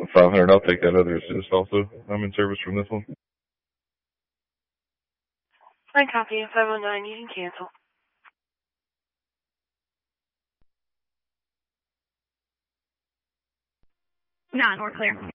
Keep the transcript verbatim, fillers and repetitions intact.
five hundred. I'll take that other assist also. I'm in service from this one. I copy. five oh nine, you can cancel. None, we're clear.